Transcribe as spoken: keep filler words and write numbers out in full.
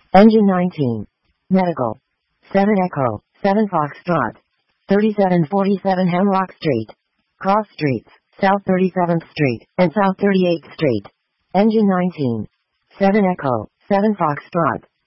Engine nineteen. Medical. seven Echo, seven Foxtrot. thirty-seven forty-seven Hemlock Street. Cross Streets, South thirty-seventh Street, and South thirty-eighth Street. Engine nineteen. seven Echo, seven Foxtrot.